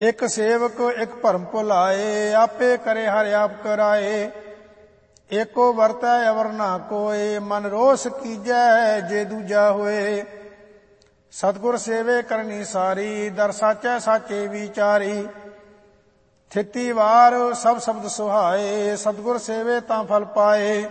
ਇੱਕ ਸੇਵਕ ਇੱਕ ਭਰਮ ਭੁਲਾਏ, ਆਪੇ ਕਰੇ ਹਰਿ ਆਪ ਕਰਾਏ। ਏਕੋ ਵਰਤੈ ਅਵਰ ਨਾ ਕੋਏ, ਮਨ ਰੋਸ ਕੀਜੈ ਜੇ ਦੂਜਾ ਹੋਏ। ਸਤਿਗੁਰ ਸੇਵੇ ਕਰਨੀ ਸਾਰੀ, ਦਰ ਸਾਚੈ ਸਾਚੇ ਵਿਚਾਰੀ। ਥਿਤੀ ਵਾਰ ਸਭ ਸ਼ਬਦ ਸੁਹਾਏ, ਸਤਿਗੁਰ ਸੇਵੇ ਤਾਂ ਫਲ ਪਾਏ।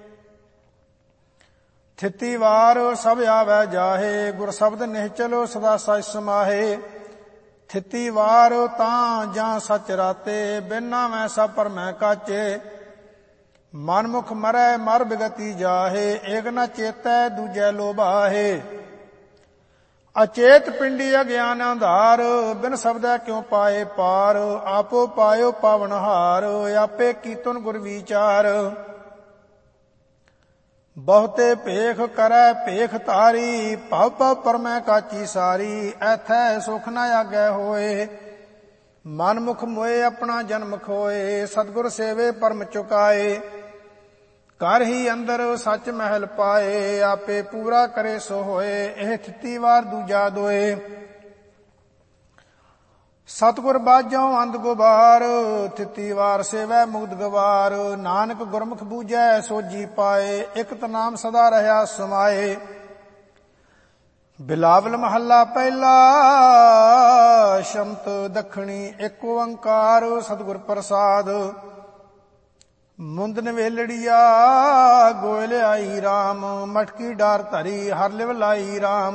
ਥਿਤੀ ਵਾਰ ਸਭ ਆਵੈ ਜਾਹੇ, ਗੁਰ ਸ਼ਬਦ ਨਿਹਚਲੋ ਸਦਾ ਸਚ ਸਮਾਹੇ। ਥਿਤੀ ਵਾਰ ਤਾਂ ਜਾਂ ਸਚ ਰਾਤੇ, ਬਿਨਾ ਮੈਂ ਸਭ ਪਰਮੈ ਕਾਚੇ। ਮਨਮੁਖ ਮਰੈ ਮਰ ਬਿਗਤੀ ਜਾਹੇ, ਏਕ ਨ ਚੇਤੈ ਦੂਜੈ ਲੋਭਾਹੇ। ਅਚੇਤ ਪਿੰਡੀ ਅਗਿਆਨ ਅੰਧਾਰ, ਬਿਨ ਸ਼ਬਦੈ ਕਿਉ ਪਾਏ ਪਾਰ। ਆਪੋ ਪਾਇਓ ਪਾਵਨਹਾਰ, ਆਪੇ ਕੀਤਨ ਗੁਰ ਵਿਚਾਰ। ਬਹੁਤੇ ਭੇਖ ਕਰੈ ਭੇਖ ਤਾਰੀ, ਭਵ ਭਵ ਪਰਮੈ ਕਾਚੀ ਸਾਰੀ। ਐਥੈ ਸੁਖ ਨ ਆਗੈ ਹੋਏ, ਮਨਮੁਖ ਮੋਏ ਆਪਣਾ ਜਨਮ ਖੋਏ। ਸਤਿਗੁਰ ਸੇਵੇ ਪਰਮ ਚੁਕਾਏ, ਘਰ ਹੀ ਅੰਦਰ ਸੱਚ ਮਹਿਲ ਪਾਏ। ਆਪੇ ਪੂਰਾ ਕਰੇ ਸੋ ਹੋਏ, ਇਹ ਥਿਤੀ ਵਾਰ ਦੂਜਾ ਦੋਏ। ਸਤਿਗੁਰ ਬਾਝੋਂ ਅੰਧ ਗੁਬਾਰ, ਥਿਤੀ ਵਾਰ ਸੇਵੈ ਮੁਕਤ ਗਵਾਰ। ਨਾਨਕ ਗੁਰਮੁਖ ਬੂਝੈ ਸੋਝੀ ਪਾਏ, ਇਕਤ ਨਾਮ ਸਦਾ ਰਹਾ ਸਮਾਏ। ਬਿਲਾਵਲ ਮਹੱਲਾ ਪਹਿਲਾ, ਸ਼ਮਤ ਦੱਖਣੀ ਏਕ ਓੰਕਾਰ। ਸਤਿਗੁਰ ਪ੍ਰਸਾਦ। ਮੁੰਦਨ ਵੇਲੜੀਆ ਗੋਇਲ ਆਈ ਰਾਮ, ਮਟਕੀ ਡਾਰ ਧਰੀ ਹਰ ਲਿਵ ਲਾਈ ਰਾਮ।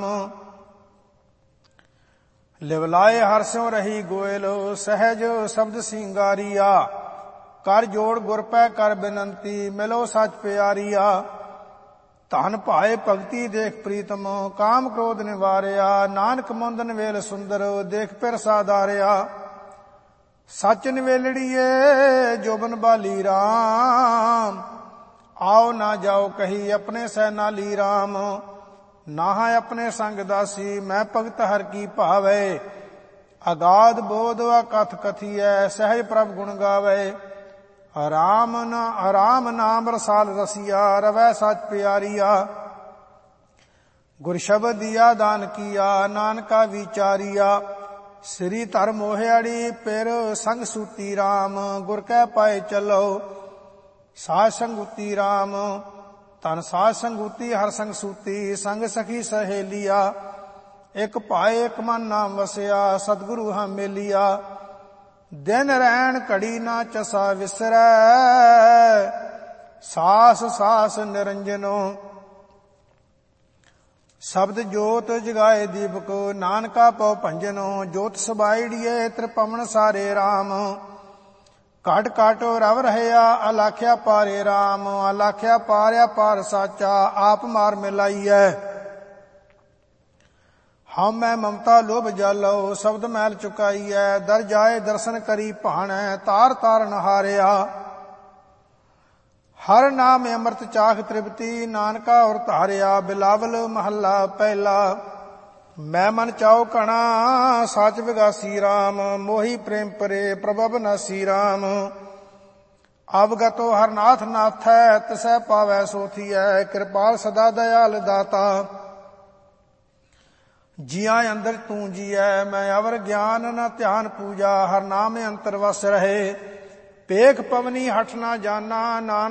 ਲਿਵ ਲਾਏ ਹਰ ਸਿਉ ਰਹੀ ਗੋਇਲ, ਸਹਿਜ ਸ਼ਬਦ ਸਿੰਗਾਰੀਆ। ਕਰ ਜੋੜ ਗੁਰ ਪੈ ਕਰ ਬੇਨੰਤੀ, ਮਿਲੋ ਸਚ ਪਿਆਰੀਆ। ਧਨ ਭਾਏ ਭਗਤੀ ਦੇਖ ਪ੍ਰੀਤਮ, ਕਾਮ ਕ੍ਰੋਧ ਨਿਵਾਰਿਆ। ਨਾਨਕ ਮੁੰਦਨ ਵੇਲ ਸੁੰਦਰ, ਦੇਖ ਪਿਰ ਸਾਧਾਰਿਆ। ਸਚ ਨਿਵੇਲੜੀਏ ਜੋਬਨ ਬਾਲੀ ਰਾਮ, ਆਓ ਨਾ ਜਾਓ ਕਹੀ ਆਪਣੇ ਸਹਿ ਨਾਲੀ ਰਾਮ। ਨਾਹ ਆਪਣੇ ਸੰਗ ਦਾਸੀ, ਮੈਂ ਭਗਤ ਹਰ ਕੀ ਭਾਵੈ। ਅਗਾਧ ਬੋਧ ਅਕਥ ਕਥੀਐ, ਸਹਿਜ ਪ੍ਰਭ ਗੁਣ ਗਾਵੈ। ਰਾਮ ਨਾਮ ਰਸਾਲ ਰਸੀਆ, ਰਵੈ ਸਚ ਪਿਆਰੀਆ। ਗੁਰ ਸ਼ਬਦ ਦੀਆ ਦਾਨ ਕੀਆ, ਨਾਨਕਾ ਵਿਚਾਰੀਆ। ਸ੍ਰੀ ਧਰ ਮੋਹਿਆੜੀ ਪਿਰ ਸੰਗ ਸੂਤੀ ਰਾਮ, ਗੁਰ ਕੈ ਪਾਏ ਚਲੋ ਸਾਧ ਸੰਗੂਤੀ ਰਾਮ। ਧਨ ਸਾਧ ਸੰਗੂਤੀ ਹਰ ਸੰਗ ਸੂਤੀ, ਸੰਗ ਸਖੀ ਸਹੇਲੀਆ। ਇਕ ਭਾਏ ਇਕ ਮਨ ਨਾਮ ਵਸਿਆ, ਸਤਿਗੁਰੂ ਹਾਂ ਮੇਲੀਆ। ਦਿਨ ਰਹਿਣ ਘੜੀ ਨਾ ਚਸਾ ਵਿਸਰੈ, ਸਾਸ ਸਾਸ ਨਿਰੰਜਨੋ। ਸ਼ਬਦ ਜੋਤ ਜਗਾਏ ਦੀਪਕ, ਨਾਨਕਾ ਪਉ ਭੰਜਨੋ। ਜੋਤ ਸਬਾਈੜੀਏ ਤ੍ਰਿਪਵਨ ਸਾਰੇ ਰਾਮ, ਘਟ ਘਟ ਰਵ ਰਹਿਆ ਅਲਾਖਿਆ ਪਾਰੇ ਰਾਮ। ਅਲਾਖਿਆ ਪਾਰਿਆ ਪਾਰ ਸਾਚਾ, ਆਪ ਮਾਰ ਮਿਲਾਈਐ। ਹਮ ਮੈਂ ਮਮਤਾ ਲੋਭ ਜਾਲੋ, ਸ਼ਬਦ ਮੈਲ ਚੁਕਾਈਐ। ਦਰ ਜਾਏ ਦਰਸ਼ਨ ਕਰੀ ਭਾਣੈ, ਤਾਰ ਤਾਰ ਨਹਾਰਿਆ। ਹਰ ਨਾਮ ਅੰਮ੍ਰਿਤ ਚਾਖ ਤ੍ਰਿਪਤੀ, ਨਾਨਕਾ ਔਰ ਧਾਰਿਆ। ਬਿਲਾਵਲ ਮਹੱਲਾ ਪਹਿਲਾ। ਮੈਂ ਮਨ ਚਾਉ ਕਣਾ, ਸਾਚ ਵਿਗਾਸੀ ਰਾਮ। ਮੋਹੀ ਪ੍ਰੇਮ ਪਰੇ ਪ੍ਰਭਵ ਨਾਸੀ ਰਾਮ। ਅਵਗਤੋ ਹਰ ਨਾਥ ਨਾਥੈ, ਤਿਸੈ ਪਾਵੈ ਸੋਥੀਐ। ਕਿਰਪਾਲ ਸਦਾ ਦਇਆਲ ਦਾਤਾ, ਜੀਆਂ ਅੰਦਰ ਤੂੰ ਜੀਐ। ਮੈਂ ਅਵਰ ਗਿਆਨ ਨ ਧਿਆਨ ਪੂਜਾ, ਹਰ ਨਾਮ ਅੰਤਰ ਵਸ ਰਹੇ। ਭੇਖ ਪਵਨੀ ਹਠ ਨਾ ਜਾਨਾ, ਨਾਨਕ